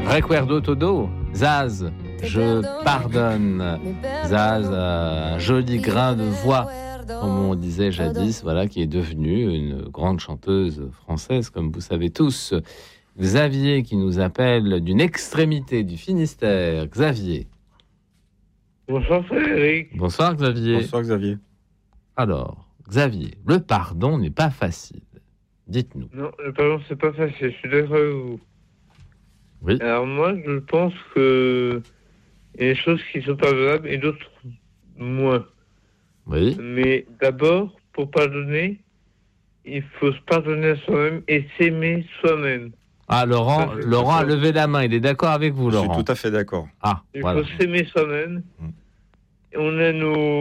Recuerdo todo, Zaz, je pardonne. Zaz a un joli grain de voix, comme on disait jadis, voilà, qui est devenue une grande chanteuse française, comme vous savez tous. Xavier qui nous appelle d'une extrémité du Finistère. Xavier. Bonsoir Frédéric. Bonsoir Xavier. Bonsoir Xavier. Alors, Xavier, le pardon n'est pas facile. Dites-nous. Non, le pardon, c'est pas facile, je suis d'accord avec vous. Oui. Alors moi, je pense que il y a des choses qui sont pardonnables et d'autres moins. Oui. Mais d'abord, pour pardonner, il faut se pardonner à soi-même et s'aimer soi-même. Ah, Laurent a levé la main. Il est d'accord avec vous, Laurent? Je suis tout à fait d'accord. Ah, Il voilà. faut s'aimer soi-même. On a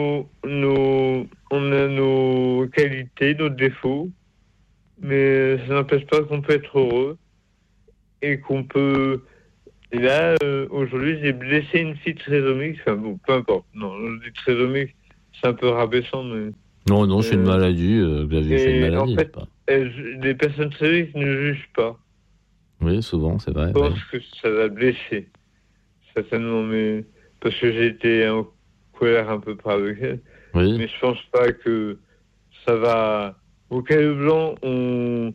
nos qualités, nos défauts, mais ça n'empêche pas qu'on peut être heureux et qu'on peut... Et là, aujourd'hui, j'ai blessé une fille trisomique. Enfin bon, peu importe. Non, je dis trisomique, c'est un peu rabaissant, mais... Non, c'est une maladie, Xavier, c'est une maladie. En fait, les personnes trisomiques ne jugent pas. Oui, souvent, c'est vrai. Je pense que ça va blesser, certainement, mais parce que j'ai été en colère un peu près avec elle. Oui. Mais je pense pas que ça va... Au caillou blanc, on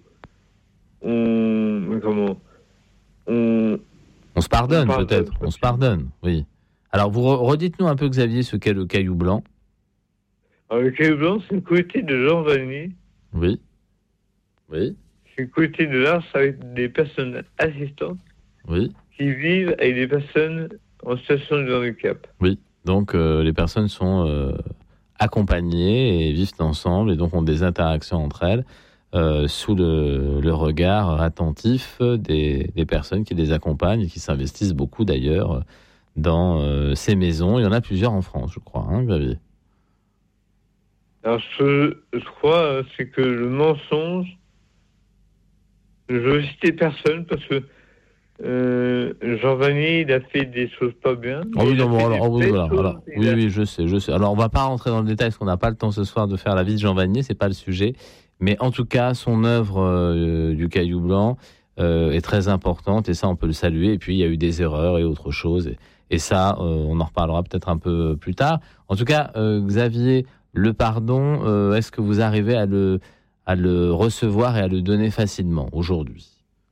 se pardonne, peut-être. On se pardonne, oui. Alors, vous redites-nous un peu, Xavier, ce qu'est le caillou blanc. Alors, le caillou blanc, c'est une communauté de Jean Vanier. Oui. Oui. C'est une communauté de l'art avec des personnes assistantes. Oui. Qui vivent avec des personnes en situation de handicap. Oui. Donc, les personnes sont accompagnées et vivent ensemble et donc ont des interactions entre elles sous le regard attentif des personnes qui les accompagnent et qui s'investissent beaucoup d'ailleurs dans ces maisons. Il y en a plusieurs en France, je crois, hein, Xavier? Alors, je crois, c'est que le mensonge, je veux citer personne parce que Jean Vanier, il a fait des choses pas bien. Oui, je sais. Alors, on va pas rentrer dans le détail parce qu'on n'a pas le temps ce soir de faire la vie de Jean Vanier, c'est pas le sujet. Mais en tout cas, son œuvre du Caillou Blanc est très importante et ça, on peut le saluer. Et puis, il y a eu des erreurs et autre chose. Et ça, on en reparlera peut-être un peu plus tard. En tout cas, Xavier, le pardon, est-ce que vous arrivez à le recevoir et à le donner facilement aujourd'hui?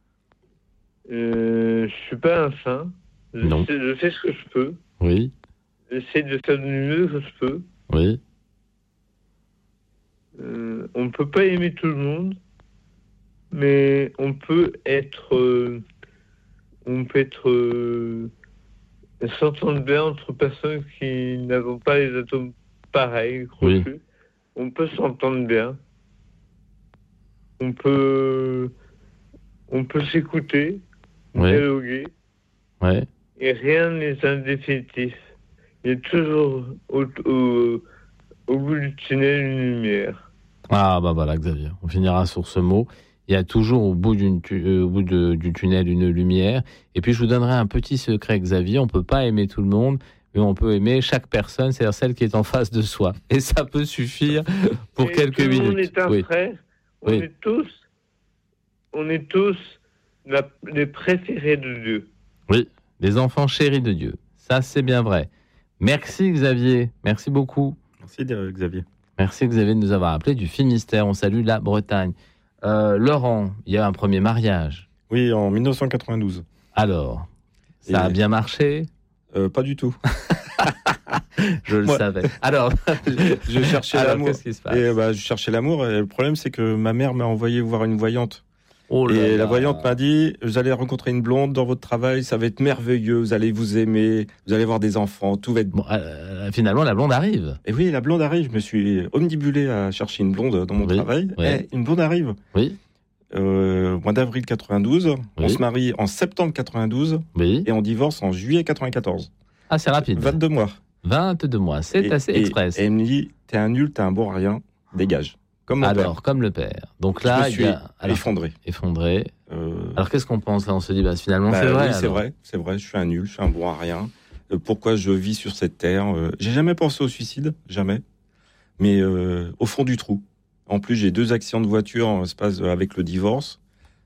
Je suis pas un saint. Je fais ce que je peux. Oui. J'essaie de faire du mieux que je peux. Oui. On ne peut pas aimer tout le monde, mais on peut s'entendre bien entre personnes qui n'avons pas les atomes pareils, crochus. Oui. On peut s'entendre bien. On peut s'écouter, dialoguer. Ouais. Et rien n'est indéfinitif. Il y a toujours au bout du tunnel une lumière. Ah bah voilà, Xavier, on finira sur ce mot. Il y a toujours au bout du tunnel une lumière. Et puis je vous donnerai un petit secret, Xavier. On peut pas aimer tout le monde, mais on peut aimer chaque personne, c'est-à-dire celle qui est en face de soi. Et ça peut suffire pour quelques minutes. Tout le monde est un frère. On est tous les préférés de Dieu. Oui, les enfants chéris de Dieu. Ça, c'est bien vrai. Merci Xavier, merci beaucoup. Merci Xavier. Merci Xavier de nous avoir appelé du Finistère. On salue la Bretagne. Laurent, il y a un premier mariage. Oui, en 1992. Alors, ça a bien marché? Pas du tout. Je le savais. Alors, je cherchais l'amour. Qu'est-ce qui se passe? Je cherchais l'amour. Et le problème, c'est que ma mère m'a envoyé voir une voyante. Oh là et là. La voyante m'a dit, vous allez rencontrer une blonde dans votre travail, ça va être merveilleux, vous allez vous aimer, vous allez avoir des enfants, tout va être bon. Finalement, la blonde arrive. Et oui, la blonde arrive. Je me suis omnibulé à chercher une blonde dans mon travail. Oui. Et une blonde arrive. Oui. Mois d'avril 92. Oui. On se marie en septembre 92. Oui. Et on divorce en juillet 94. Ah, c'est rapide. 22 mois. 22 mois, c'est assez express. Et elle me dit, t'es un nul, t'es un bon à rien, dégage. Comme mon père. Comme le père. Donc là, je me suis effondré. Alors qu'est-ce qu'on pense là? On se dit, finalement, c'est vrai. Oui, c'est vrai. Je suis un nul, je suis un bon à rien. Pourquoi je vis sur cette terre? J'ai jamais pensé au suicide, jamais. Mais au fond du trou. En plus, j'ai 2 accidents de voiture en espace avec le divorce.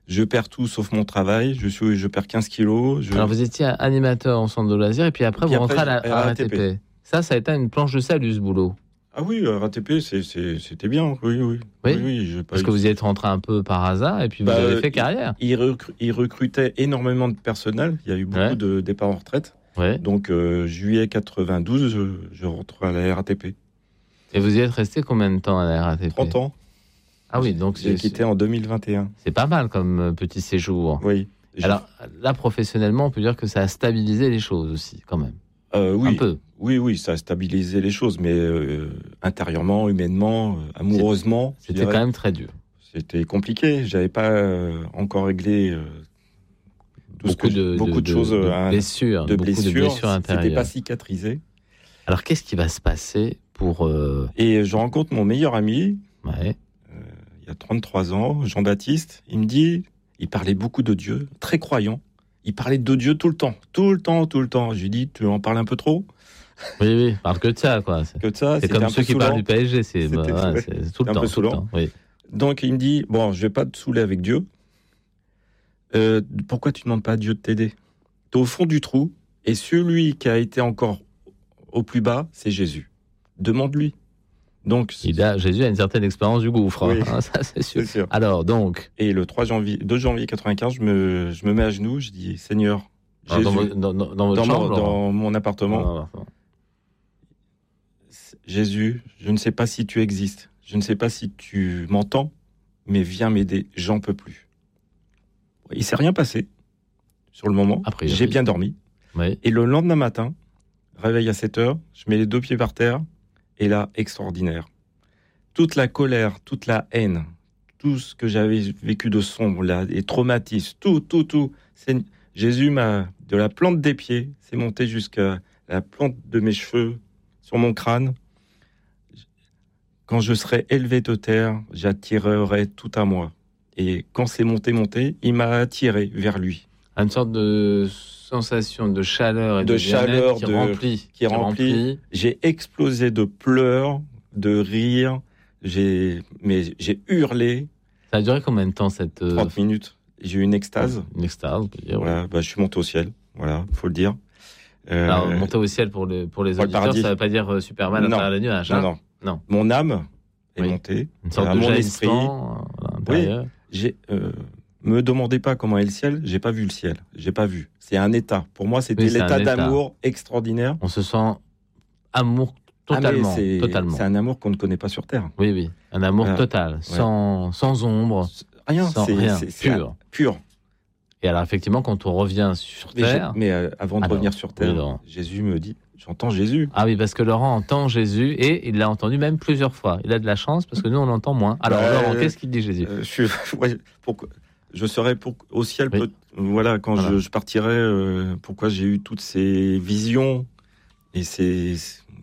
Je perds tout sauf mon travail. Je perds 15 kilos. Alors, vous étiez animateur en centre de loisirs et puis après, vous rentrez à la RATP. RATP. Ça a été une planche de salut, ce boulot. Ah oui, RATP, c'était bien. Oui. Parce que vous y êtes rentré un peu par hasard et puis vous avez fait carrière. Ils recrutaient énormément de personnel. Il y a eu beaucoup de départs en retraite. Ouais. Donc, juillet 92, je rentre à la RATP. Et vous y êtes resté combien de temps à la RATP ? 30 ans. Ah oui, donc j'ai quitté en 2021. C'est pas mal comme petit séjour. Oui. Alors là, professionnellement, on peut dire que ça a stabilisé les choses aussi, quand même. Oui. Un peu. Oui, ça a stabilisé les choses, mais intérieurement, humainement, amoureusement. C'était quand même très dur. C'était compliqué. J'avais pas encore réglé beaucoup de choses. De blessures intérieures. C'était pas cicatrisé. Alors, qu'est-ce qui va se passer pour... Et je rencontre mon meilleur ami, il y a 33 ans, Jean-Baptiste. Il parlait beaucoup de Dieu, très croyant. Il parlait de Dieu tout le temps. Je lui dis, tu en parles un peu trop ? Oui, parle que de ça, quoi. C'est comme ceux qui parlent du PSG, c'est tout le temps. Un peu saoulant. Oui. Donc il me dit, bon, je vais pas te saouler avec Dieu. Pourquoi tu ne demandes pas à Dieu de t'aider ? Tu es au fond du trou, et celui qui a été encore au plus bas, c'est Jésus. Demande-lui. Donc, Jésus a une certaine expérience du gouffre, oui, ça c'est sûr. C'est sûr. Alors donc, et le 2 janvier 95, je me mets à genoux, je dis Seigneur, Jésus, dans votre chambre, dans mon appartement, Jésus, je ne sais pas si tu existes, je ne sais pas si tu m'entends, mais viens m'aider, j'en peux plus. Il s'est rien passé sur le moment. Après, j'ai bien dormi. Oui. Et le lendemain matin, réveil à 7h, je mets les 2 pieds par terre. Et là, extraordinaire. Toute la colère, toute la haine, tout ce que j'avais vécu de sombre, les traumatismes, tout. Jésus m'a, de la plante des pieds, c'est monté jusqu'à la plante de mes cheveux, sur mon crâne. Quand je serai élevé de terre, j'attirerai tout à moi. Et quand c'est monté, il m'a attiré vers lui. Une sorte de sensation de chaleur et de chaleur qui remplit. J'ai explosé de pleurs, de rires. J'ai hurlé. Ça a duré combien de temps cette 30 minutes. J'ai eu une extase. Une extase, on peut dire. Voilà, je suis monté au ciel. Voilà, faut le dire. Alors, monter au ciel pour les auditeurs, ça ne veut pas dire Superman à travers les nuages. Non. Mon âme est montée. Une sorte de mon esprit. À l'intérieur. Oui. Me demandez pas comment est le ciel, j'ai pas vu le ciel, j'ai pas vu. C'est un état. Pour moi, c'était l'état d'amour extraordinaire. On se sent amour totalement. C'est un amour qu'on ne connaît pas sur Terre. Oui, un amour total, sans ombre, rien, c'est pur. Et alors effectivement, quand on revient sur Terre, mais avant de revenir sur Terre, Jésus me dit, j'entends Jésus. Ah oui, parce que Laurent entend Jésus et il l'a entendu même plusieurs fois. Il a de la chance parce que nous on l'entend moins. Alors Laurent, qu'est-ce qu'il dit Jésus ? Pourquoi je serai au ciel, quand je partirai, pourquoi j'ai eu toutes ces visions et ces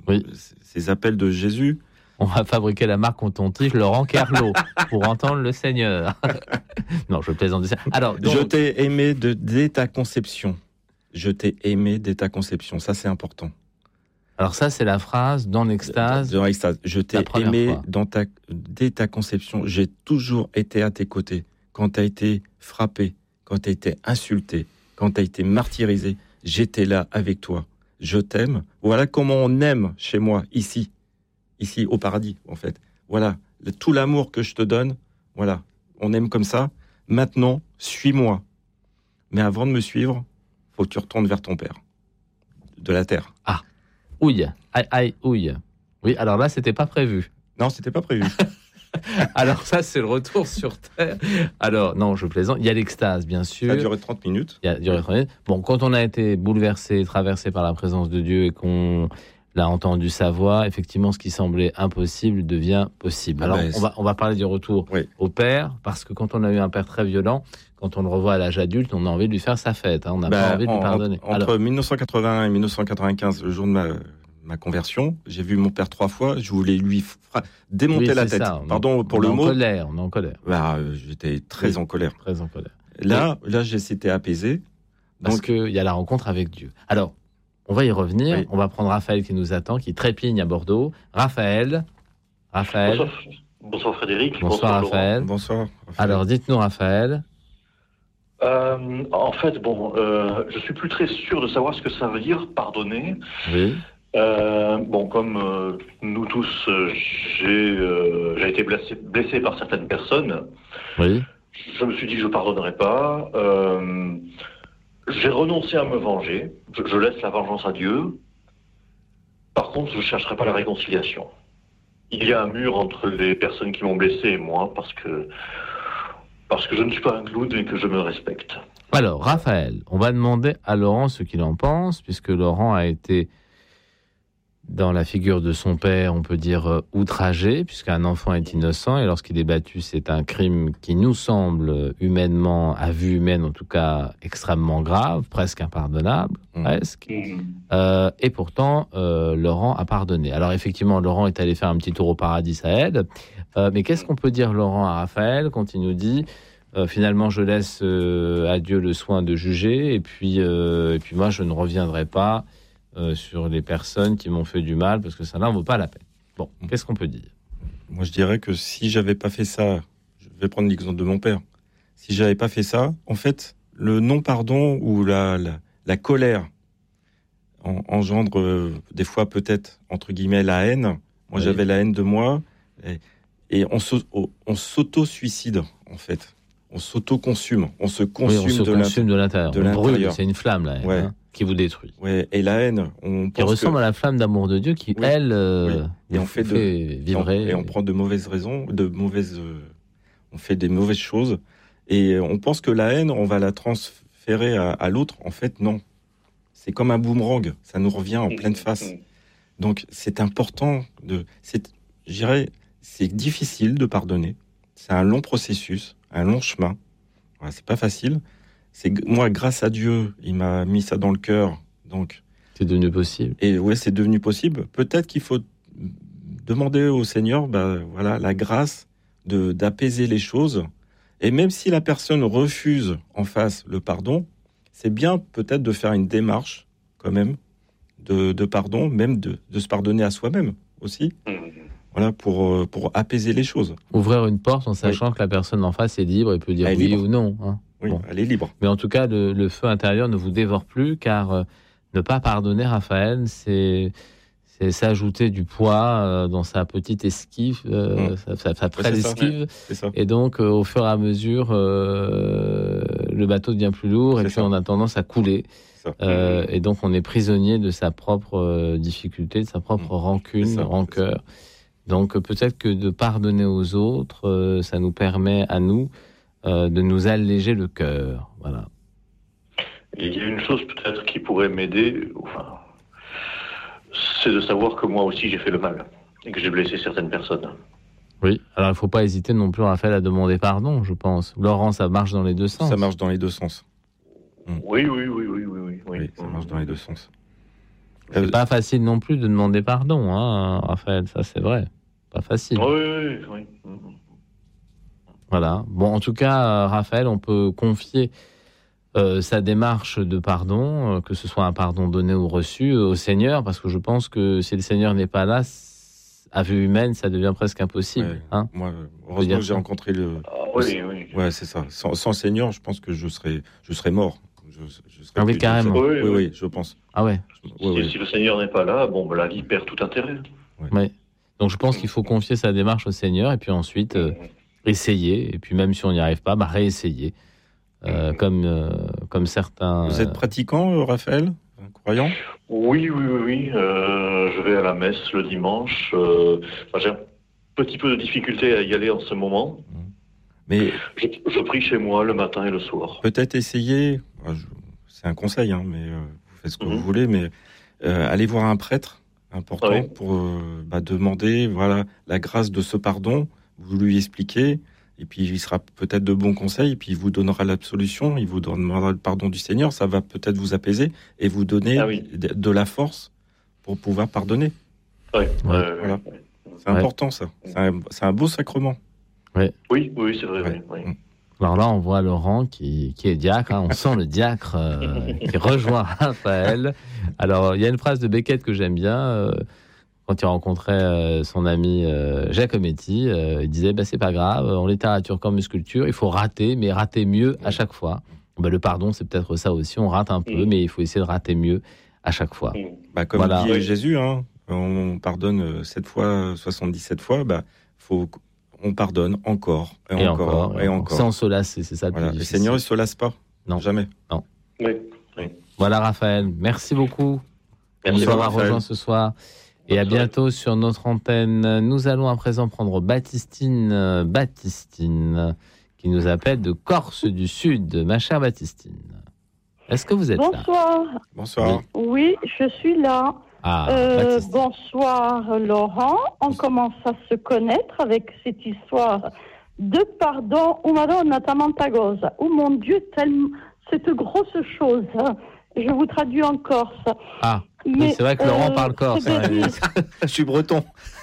appels de Jésus. On va fabriquer la marque coton-tige Laurent Kerlot pour entendre le Seigneur. Non, je plaisante. Alors, je t'ai aimé dès ta conception. Je t'ai aimé dès ta conception. Ça, c'est important. Alors ça, c'est la phrase dans l'extase. Dans l'extase. Je t'ai aimé dès ta conception. J'ai toujours été à tes côtés. Quand tu as été frappé, quand tu as été insulté, quand tu as été martyrisé, j'étais là avec toi. Je t'aime. Voilà comment on aime chez moi, ici au paradis, en fait. Voilà, tout l'amour que je te donne, voilà, on aime comme ça. Maintenant, suis-moi. Mais avant de me suivre, faut que tu retournes vers ton père, de la terre. Ah, ouille, ouille. Oui, alors là, c'était pas prévu. Non, c'était pas prévu. Alors ça, c'est le retour sur Terre. Alors, non, je plaisante. Il y a l'extase, bien sûr. Ça a duré 30 minutes. Bon, quand on a été bouleversé, traversé par la présence de Dieu et qu'on l'a entendu sa voix, effectivement, ce qui semblait impossible devient possible. Alors, on va parler du retour au Père, parce que quand on a eu un Père très violent, quand on le revoit à l'âge adulte, on a envie de lui faire sa fête. On n'a pas envie de lui pardonner. Entre 1981 et 1995, le jour de ma conversion, j'ai vu mon père 3 fois, je voulais lui démonter la tête. Pardon pour le mot. On est en colère. J'étais très en colère. Très en colère. Là, j'étais apaisé. Parce qu'il y a la rencontre avec Dieu. Alors, on va y revenir. Oui. On va prendre Raphaël qui nous attend, qui trépigne à Bordeaux. Raphaël. Bonsoir Frédéric. Bonsoir Raphaël. Bonsoir. Alors, dites-nous Raphaël. En fait, je suis plus très sûr de savoir ce que ça veut dire pardonner. Oui. Comme nous tous, j'ai été blessé par certaines personnes. Oui. Je me suis dit que je pardonnerais pas. J'ai renoncé à me venger. Je laisse la vengeance à Dieu. Par contre, je ne chercherai pas la réconciliation. Il y a un mur entre les personnes qui m'ont blessé et moi parce que je ne suis pas un clown et que je me respecte. Alors, Raphaël, on va demander à Laurent ce qu'il en pense, puisque Laurent a été dans la figure de son père, on peut dire outragé, puisqu'un enfant est innocent, et lorsqu'il est battu, c'est un crime qui nous semble humainement, à vue humaine en tout cas, extrêmement grave, presque impardonnable, presque. Et pourtant, Laurent a pardonné. Alors effectivement, Laurent est allé faire un petit tour au paradis, ça aide. Mais qu'est-ce qu'on peut dire, Laurent, à Raphaël, quand il nous dit finalement, je laisse à Dieu le soin de juger, et puis moi, je ne reviendrai pas sur les personnes qui m'ont fait du mal, parce que ça n'en vaut pas la peine. Bon, qu'est-ce qu'on peut dire ? Moi, je dirais que si j'avais pas fait ça, je vais prendre l'exemple de mon père. Si j'avais pas fait ça, en fait, le non-pardon ou la colère engendre des fois peut-être, entre guillemets, la haine. Moi, j'avais la haine de moi, et on s'auto-suicide, en fait. On s'auto-consume, on se consume de l'intérieur. On brûle, c'est une flamme, la haine. Ouais. Qui vous détruit. Ouais, et la haine, qui ressemble à la flamme d'amour de Dieu qui, elle, et on fait vibrer. Et on prend de mauvaises raisons, on fait des mauvaises choses, et on pense que la haine, on va la transférer à l'autre. En fait, non. C'est comme un boomerang, ça nous revient en pleine face. Donc, c'est important je dirais, c'est difficile de pardonner. C'est un long processus, un long chemin. Voilà, c'est pas facile. Moi, grâce à Dieu, il m'a mis ça dans le cœur. Donc, c'est devenu possible. Et ouais, c'est devenu possible. Peut-être qu'il faut demander au Seigneur, la grâce d'apaiser les choses. Et même si la personne refuse en face le pardon, c'est bien peut-être de faire une démarche quand même de pardon, même de se pardonner à soi-même aussi. Voilà, pour apaiser les choses. Ouvrir une porte en sachant que la personne en face est libre et peut dire oui ou non. Hein. Oui, elle est libre. Mais en tout cas, le feu intérieur ne vous dévore plus, car ne pas pardonner, Raphaël, c'est s'ajouter du poids dans sa petite esquive, sa pré-esquive. Et donc, au fur et à mesure, le bateau devient plus lourd et puis on a tendance à couler. Et donc, on est prisonnier de sa propre difficulté, de sa propre rancune, rancœur. Donc, peut-être que de pardonner aux autres, ça nous permet à nous de nous alléger le cœur. Voilà. Et il y a une chose peut-être qui pourrait m'aider, c'est de savoir que moi aussi j'ai fait le mal et que j'ai blessé certaines personnes. Oui, alors il ne faut pas hésiter non plus, Raphaël, à demander pardon, je pense. Laurent, ça marche dans les deux sens. Ça marche dans les deux sens. Oui, ça marche dans les deux sens. C'est pas facile non plus de demander pardon, hein, Raphaël, ça c'est vrai. Pas facile. Oui. Voilà. Bon, en tout cas, Raphaël, on peut confier sa démarche de pardon, que ce soit un pardon donné ou reçu, au Seigneur, parce que je pense que si le Seigneur n'est pas là, à vue humaine, ça devient presque impossible. Ouais, hein, moi, heureusement que j'ai rencontré le... oui. Ouais, c'est ça. Sans le Seigneur, je pense que je serais mort. Je serais oui, carrément. Oui, je pense. Ah ouais. Si le Seigneur n'est pas là, la vie perd tout intérêt. Ouais. Donc je pense qu'il faut confier sa démarche au Seigneur et puis ensuite essayer. Et puis même si on n'y arrive pas, réessayer. Comme certains... Vous êtes pratiquant, Raphaël ? Croyant ? Oui. Je vais à la messe le dimanche. J'ai un petit peu de difficulté à y aller en ce moment. Mais je prie chez moi le matin et le soir. Peut-être essayer, c'est un conseil, mais vous faites ce que vous voulez, mais allez voir un prêtre important pour demander la grâce de ce pardon, vous lui expliquez, et puis il sera peut-être de bons conseils, et puis il vous donnera l'absolution, il vous donnera le pardon du Seigneur, ça va peut-être vous apaiser et vous donner de la force pour pouvoir pardonner. Voilà. C'est important ça, c'est un beau sacrement. Oui, c'est vrai. Oui. Alors là, on voit Laurent qui est diacre. On sent le diacre qui rejoint Raphaël. Alors, il y a une phrase de Beckett que j'aime bien. Quand il rencontrait son ami Giacometti, il disait c'est pas grave, en littérature comme en sculpture, il faut rater, mais rater mieux à chaque fois. le pardon, c'est peut-être ça aussi. On rate un peu, mais il faut essayer de rater mieux à chaque fois. Comme dit Jésus, on pardonne 7 fois, 77 fois, on pardonne encore et encore. Sans se lasser, c'est ça le plus difficile. Le Seigneur, il ne se lasse pas. Non. Jamais. Non. Oui. Voilà, Raphaël. Merci beaucoup. Merci de nous avoir rejoints ce soir. Et à bientôt sur notre antenne. Nous allons à présent prendre Baptistine, qui nous appelle de Corse du Sud. Ma chère Baptistine, est-ce que vous êtes là ? Bonsoir. Oui, je suis là. Bonsoir Laurent. On commence à se connaître avec cette histoire de pardon. Madonna Tamantagosa. Oh mon Dieu, cette grosse chose. Je vous traduis en corse. Mais c'est vrai que Laurent parle corse. Je suis breton.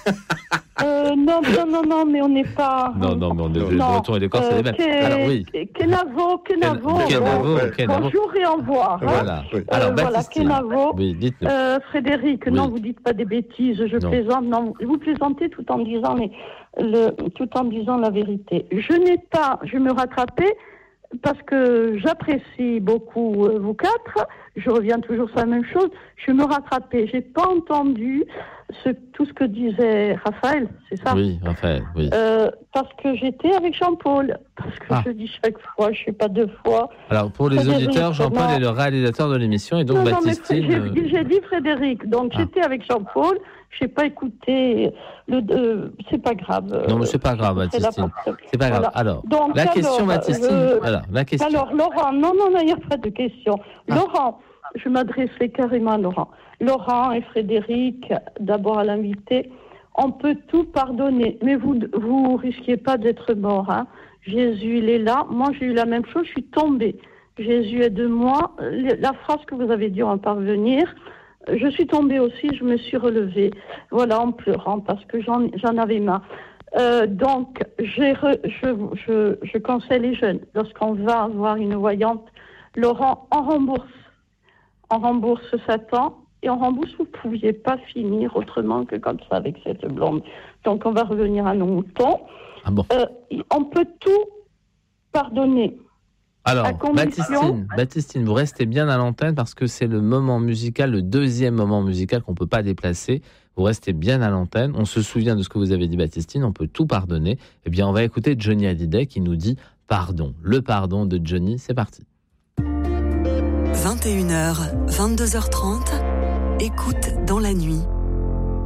Non, mais on n'est pas... Non, mais on est breton et les corses, c'est les mêmes. Alors oui. Kenavo. Bonjour et au revoir. Voilà. Alors, Baptistine. Kenavo. Oui, dites-nous. Frédéric, non, vous dites pas des bêtises, je plaisante. Non, vous plaisantez tout en disant la vérité. Je me rattrapais parce que j'apprécie beaucoup vous quatre. Je reviens toujours sur la même chose. Je me rattrapais. J'ai pas entendu tout ce que disait Raphaël, c'est ça ? Oui, Raphaël, oui. Parce que j'étais avec Jean-Paul. Parce que je dis chaque fois, je sais pas 2 fois. Alors, pour les auditeurs, Jean-Paul est le réalisateur de l'émission et donc Baptistine... J'ai dit Frédéric, donc j'étais avec Jean-Paul. Je n'ai pas écouté. C'est pas grave. Non, mais c'est pas grave, Baptistine. C'est pas grave. Alors, la question, Baptistine. La question. Alors, Laurent, non, il n'y a pas de question. Laurent, je m'adresserai carrément à Laurent. Laurent et Frédéric, d'abord à l'invité, on peut tout pardonner, mais vous risquez pas d'être mort. Jésus, il est là. Moi, j'ai eu la même chose. Je suis tombée. Jésus est de moi. La phrase que vous avez dit en parvenir. Je suis tombée aussi, je me suis relevée, en pleurant, parce que j'en avais marre. Donc, je conseille les jeunes, lorsqu'on va voir une voyante, Laurent, on rembourse Satan, et on rembourse, vous ne pouviez pas finir autrement que comme ça avec cette blonde. Donc, on va revenir à nos moutons. On peut tout pardonner. Alors, Baptistine, vous restez bien à l'antenne parce que c'est le moment musical, le deuxième moment musical qu'on ne peut pas déplacer. Vous restez bien à l'antenne. On se souvient de ce que vous avez dit, Baptistine. On peut tout pardonner. Eh bien, on va écouter Johnny Hallyday qui nous dit « Pardon ». Le pardon de Johnny, c'est parti. 21h, 22h30, écoute dans la nuit.